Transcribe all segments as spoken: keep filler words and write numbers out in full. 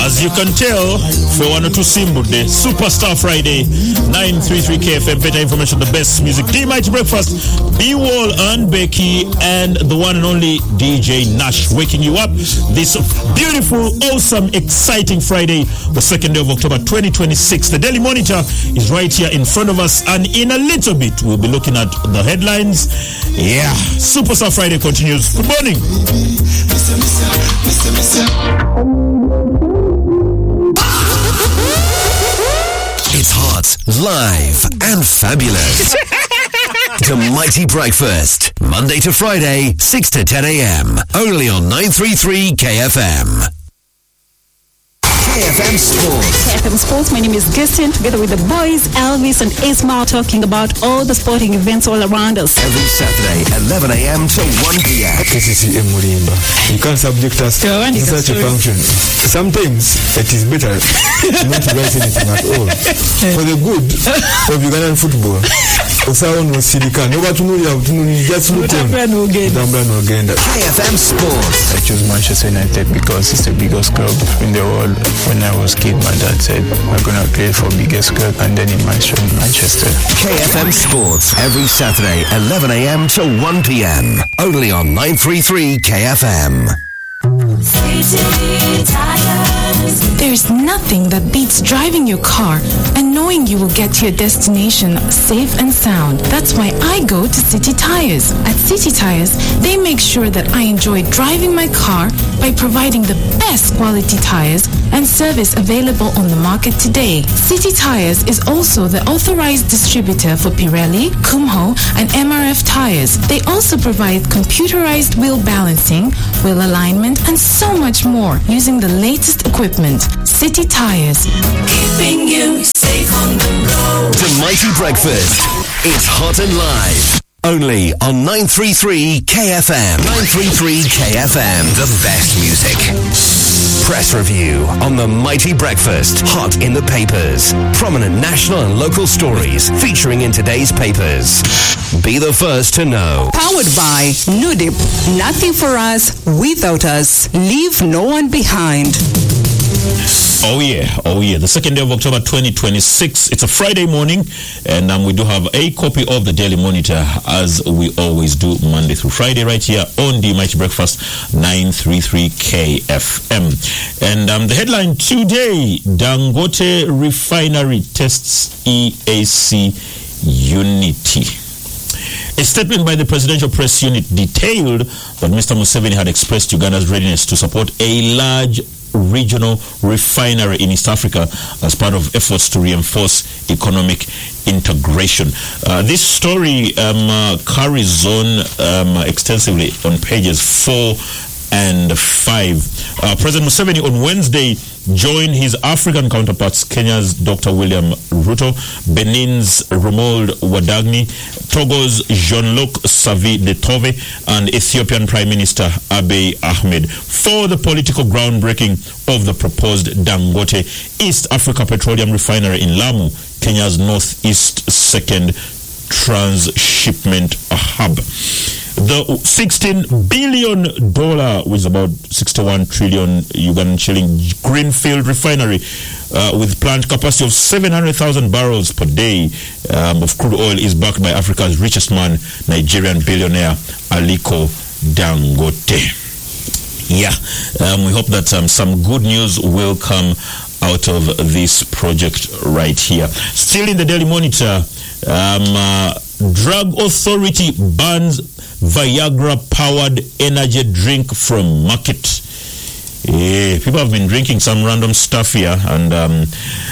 As you can tell, for one or two Simbu Day, Superstar Friday, nine thirty-three K F M, better information, the best music. D-Mighty Breakfast, B-Wall and Becky, and the one and only D J Nash waking you up this beautiful, awesome, exciting Friday, the second day of October twenty twenty-six. The Daily Monitor is right here in front of us, and in a little bit, we'll be looking at the headlines. Yeah, Superstar Friday continues. Good morning. Mister, Mister, Mister, Mister. It's hot, live, and fabulous. The Mighty Breakfast, Monday to Friday, six to ten a.m. Only on nine thirty-three K F M. K F M Sports. K F M Sports, my name is Gistin, together with the boys, Elvis and Ismail, talking about all the sporting events all around us. Every Saturday, eleven a.m. to one p.m. K C C M Murimba. You can't subject us to such a function. Sometimes it is better not to write anything at all. For the good of Ugandan football, Osaon was Silicon. Nobody to know you have to know, just look on. K F M Sports. I chose Manchester United because it's the biggest club in the world. When I was a kid, my dad said, we're going to play for biggest club, and then he mentioned Manchester. K F M Sports, every Saturday, eleven a.m. to one p.m. Only on nine thirty-three K F M. City Tires. There's nothing that beats driving your car and knowing you will get to your destination safe and sound. That's why I go to City Tires. At City Tires, they make sure that I enjoy driving my car by providing the best quality tires and service available on the market today. City Tires is also the authorized distributor for Pirelli, Kumho, and M R F tires. They also provide computerized wheel balancing, wheel alignment, and so much more using the latest equipment. City Tires, keeping you safe on the road. The Mighty Breakfast. It's hot and live. Only on nine thirty-three K F M. nine thirty-three K F M. The best music. Press review on the Mighty Breakfast. Hot in the papers. Prominent national and local stories featuring in today's papers. Be the first to know. Powered by Nudip. Nothing for us without us. Leave no one behind. Oh yeah, oh yeah. The second day of October twenty twenty-six. It's a Friday morning, and um, we do have a copy of the Daily Monitor, as we always do Monday through Friday, right here on the Mighty Breakfast, nine thirty-three K F M. And um, the headline today: Dangote Refinery tests E A C unity. A statement by the Presidential Press Unit detailed that Mister Museveni had expressed Uganda's readiness to support a large regional refinery in East Africa as part of efforts to reinforce economic integration. Uh, this story um, uh, carries on um, extensively on pages four and five. Uh, President Museveni on Wednesday joined his African counterparts, Kenya's Doctor William Ruto, Benin's Romuald Wadagni, Togo's Jean-Luc Savi-Detove, and Ethiopian Prime Minister Abiy Ahmed for the political groundbreaking of the proposed Dangote East Africa Petroleum Refinery in Lamu, Kenya's northeast second transshipment hub. The sixteen billion dollars, which is about sixty-one trillion Ugandan shilling, greenfield refinery uh, with plant capacity of seven hundred thousand barrels per day um, of crude oil is backed by Africa's richest man, Nigerian billionaire Aliko Dangote. Yeah, um, we hope that um, some good news will come out of this project right here. Still in the Daily Monitor, um, uh, Drug Authority bans Viagra-powered energy drink from market. Yeah, people have been drinking some random stuff here, and um,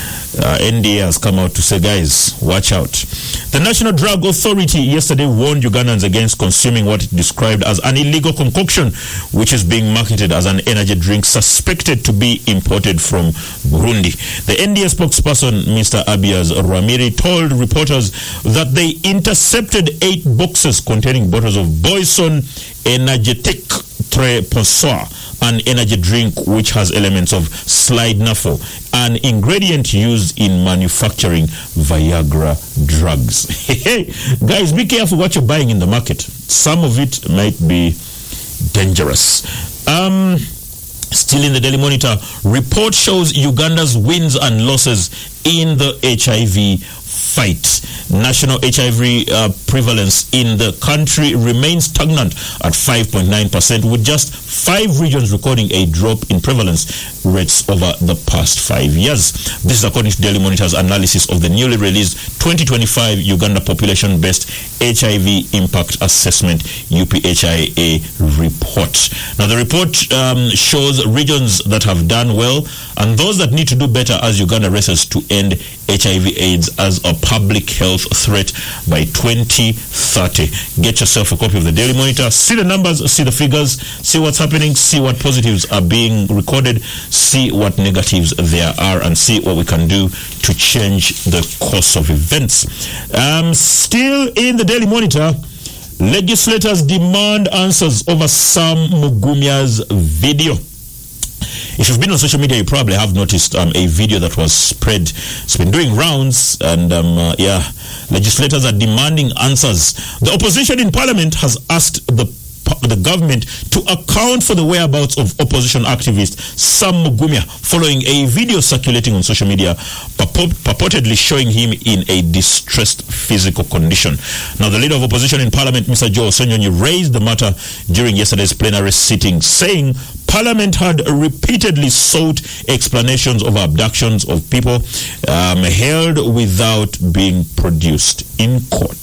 uh, N D A has come out to say, guys, watch out. The National Drug Authority yesterday warned Ugandans against consuming what it described as an illegal concoction, which is being marketed as an energy drink suspected to be imported from Burundi. The N D A spokesperson, Mister Abiaz Ramiri, told reporters that they intercepted eight boxes containing bottles of Boyson Energetic Tres Penseurs, an energy drink which has elements of Slide-Nafo, an ingredient used in manufacturing Viagra drugs. Hey, guys, be careful what you're buying in the market. Some of it might be dangerous. Um, Still in the Daily Monitor, report shows Uganda's wins and losses in the H I V fight. National H I V uh, prevalence in the country remains stagnant at five point nine percent, with just five regions recording a drop in prevalence rates over the past five years. This is according to Daily Monitor's analysis of the newly released twenty twenty-five Uganda Population-Based H I V Impact Assessment U P H I A report. Now, the report um, shows regions that have done well and those that need to do better as Uganda races to end H I V AIDS as a public health threat by twenty thirty. Get yourself a copy of the Daily Monitor. See the numbers, see the figures, see what's happening, see what positives are being recorded, see what negatives there are, and see what we can do to change the course of events. Um, still in the Daily Monitor, legislators demand answers over Sam Mugumia's video. If you've been on social media, you probably have noticed um, a video that was spread. It's been doing rounds, and um, uh, yeah, legislators are demanding answers. The opposition in Parliament has asked the the government to account for the whereabouts of opposition activist Sam Mugumia following a video circulating on social media purport- purportedly showing him in a distressed physical condition. Now, the leader of opposition in Parliament, Mister Joe Osonyonyi, raised the matter during yesterday's plenary sitting, saying Parliament had repeatedly sought explanations of abductions of people um, held without being produced in court.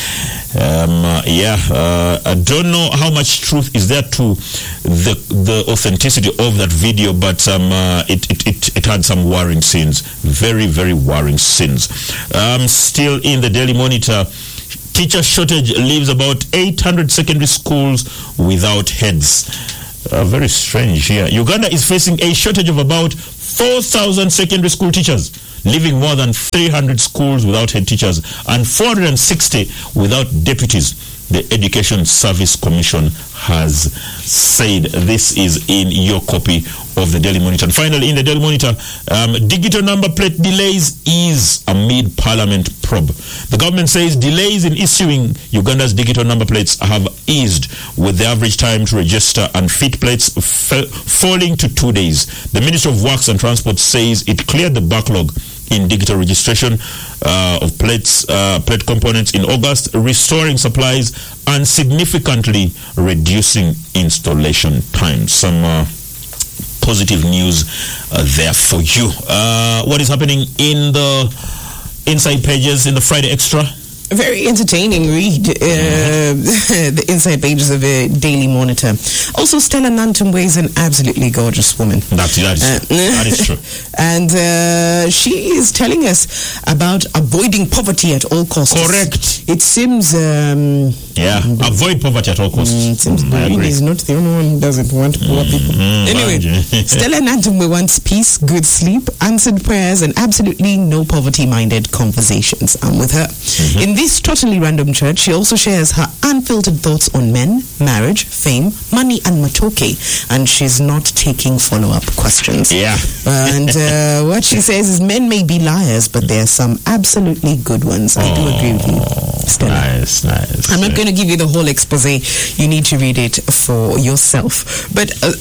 Um, uh, yeah, uh, I don't know how much truth is there to the the authenticity of that video, but um, uh, it, it, it, it had some worrying scenes, very, very worrying scenes. Um, still in the Daily Monitor, teacher shortage leaves about eight hundred secondary schools without heads. Uh, very strange here. Uganda is facing a shortage of about four thousand secondary school teachers, leaving more than three hundred schools without head teachers and four hundred sixty without deputies, the Education Service Commission has said. This is in your copy of the Daily Monitor. And finally, in the Daily Monitor, um, digital number plate delays ease amid Parliament probe. The government says delays in issuing Uganda's digital number plates have eased, with the average time to register and fit plates f- falling to two days. The Ministry of Works and Transport says it cleared the backlog in digital registration uh, of plates, uh, plate components in August, restoring supplies and significantly reducing installation time. Some uh, positive news uh, there for you. Uh, what is happening in the inside pages in the Friday Extra? A very entertaining read, uh, the inside pages of a Daily Monitor. Also, Stella Nantumwe is an absolutely gorgeous woman. That, that, is, uh, that is true. And uh, she is telling us about avoiding poverty at all costs. Correct. It seems... Um, yeah, avoid poverty at all costs. Mm, it seems mm, Doreen is not the only one who doesn't want poor mm, people. Mm, anyway, Stella Nantumwe wants peace, good sleep, answered prayers, and absolutely no poverty-minded conversations. I'm with her. Mm-hmm. In this totally random church, she also shares her unfiltered thoughts on men, marriage, fame, money, and matoke, and she's not taking follow-up questions. Yeah. And uh, what she says is men may be liars, but there are some absolutely good ones. I do agree with you, Stella. Nice, nice. I'm not going to give you the whole expose. You need to read it for yourself. But uh,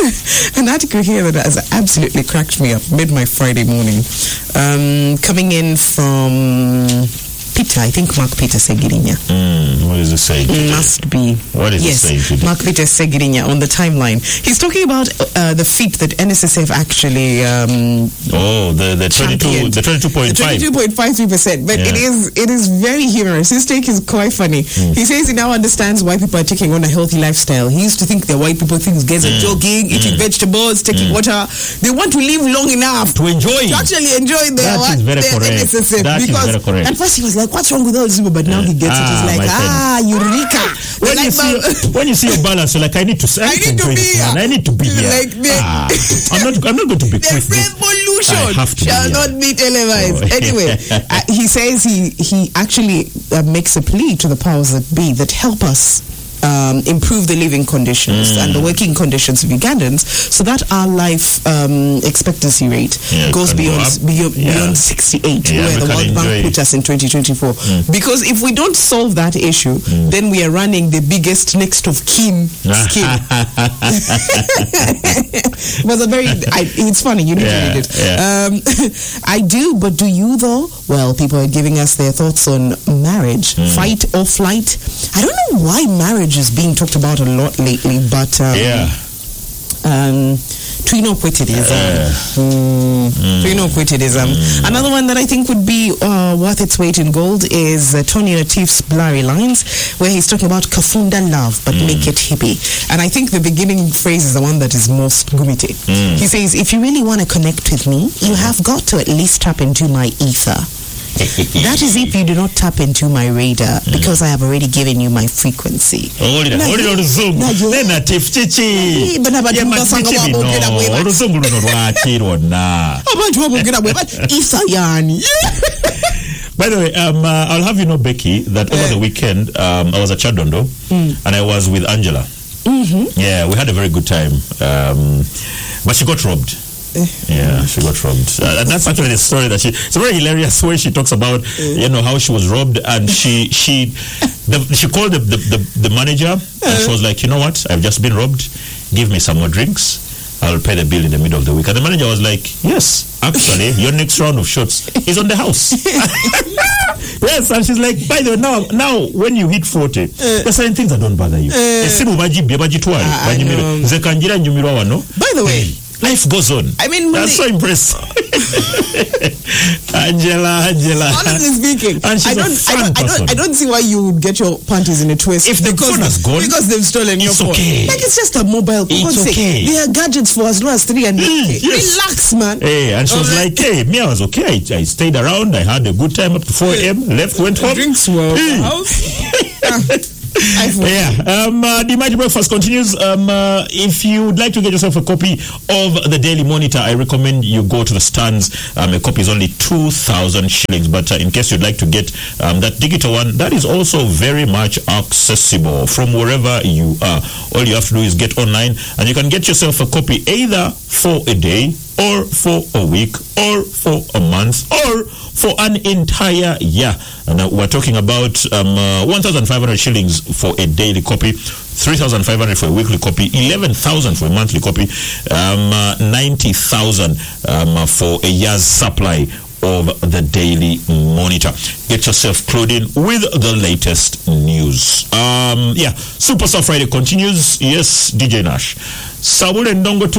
an article here that has absolutely cracked me up, made my Friday morning, um, coming in from Peter, I think Mark Peter Segirinya. Mm, what is it saying? Must be. What is yes, it saying? Mark Peter Segirinya on the timeline. He's talking about uh, the feat that N S S F actually. Um, oh, the the twenty-two, the twenty-two point five, twenty-two point five three percent. But yeah. it is it is very humorous. His take is quite funny. Mm. He says he now understands why people are taking on a healthy lifestyle. He used to think that white people think guys are mm. jogging, eating mm. vegetables, taking mm. water. They want to live long enough to enjoy, to actually enjoy their that is very their correct. N S S F. That because is very correct. At first he was like, what's wrong with all this people? But now he gets ah, it. He's like, ah, Eureka. When you, see, when you see your balance, you're like, I need to I, I need to be here. I need to be here. Like ah, I'm not I'm not going to be the revolution shall not be televised. Oh. Anyway, uh, he says he, he actually uh, makes a plea to the powers that be that help us um, improve the living conditions mm. and the working conditions of Ugandans, so that our life um, expectancy rate yeah, goes beyond go beyond, yeah. beyond sixty-eight, yeah, where the World Bank put us in twenty twenty-four. Mm. Because if we don't solve that issue, mm. then we are running the biggest next of kin scheme. It was a very, I, it's funny, you need yeah, to read it. Yeah. Um, I do, but do you though? Well, people are giving us their thoughts on marriage, mm. fight or flight. I don't know why marriage is being talked about a lot lately, but um, yeah. um, Twino Kwitidism. Mm. Mm. Twino Kwitidism. Mm. Another one that I think would be uh, worth its weight in gold is uh, Tony Latif's Blurry Lines, where he's talking about Kafunda love, but mm. make it hippie. And I think the beginning phrase is the one that is most gumite. Mm. He says, if you really want to connect with me, you have got to at least tap into my ether. That is if you do not tap into my radar, because I have already given you my frequency. Hold it, hold it on Zoom. Then a tif chichi. But never do something about get away. But Zoom will not watch it or nah. About to get away, but ether yani. By the way, um, uh, I'll have you know, Becky, that over uh, the weekend um, I was at Chadondo mm. and I was with Angela. Mm-hmm. Yeah, we had a very good time, um, but she got robbed. Yeah, she got robbed. Uh, and that's actually the story that she, it's a very hilarious way she talks about, you know, how she was robbed. And she she the, she called the, the, the, the manager and she was like, you know what, I've just been robbed. Give me some more drinks. I'll pay the bill in the middle of the week. And the manager was like, yes, actually, your next round of shots is on the house. Yes, and she's like, by the way, now, now when you hit forty, uh, there's certain things that don't bother you. Uh, by the way, life goes on. I mean, that's so impressive. Angela, Angela. Honestly speaking, and she's I don't, a fun I don't, I don't, I don't see why you would get your panties in a twist. If the phone has gone, because they've stolen your phone. Okay. Like it's just a mobile. It's okay. They are gadgets for as low as three and mm, yes. Relax, man. Hey, and she was okay. like, "Hey, me, I was okay. I, I stayed around. I had a good time up to four a.m. Left, went home. Drinks were the house." Yeah, um, uh, the Mighty Breakfast continues. Um, uh, if you would like to get yourself a copy of the Daily Monitor, I recommend you go to the stands. Um, a copy is only two thousand shillings, but uh, in case you'd like to get um, that digital one, that is also very much accessible from wherever you are. All you have to do is get online, and you can get yourself a copy either for a day, or for a week, or for a month, or for an entire year. And uh, we're talking about um, uh, one thousand five hundred shillings for a daily copy, three thousand five hundred for a weekly copy, eleven thousand for a monthly copy, um, uh, ninety thousand um, uh, for a year's supply of the Daily Monitor. Get yourself clothing with the latest news. Um, yeah, Superstar Friday continues. Yes, D J Nash. Samuel Ndongo